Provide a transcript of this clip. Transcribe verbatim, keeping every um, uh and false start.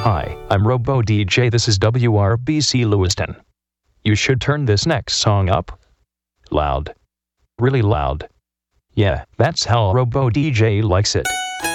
Hi, I'm Robo D J. This is W R B C Lewiston. You should turn this next song up loud. Really loud. Yeah, that's how Robo D J likes it.